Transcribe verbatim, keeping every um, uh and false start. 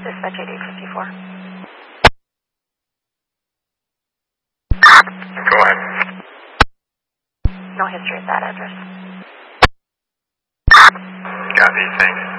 Dispatch eight eight five four. Go ahead. No history at that address. Copy, thanks.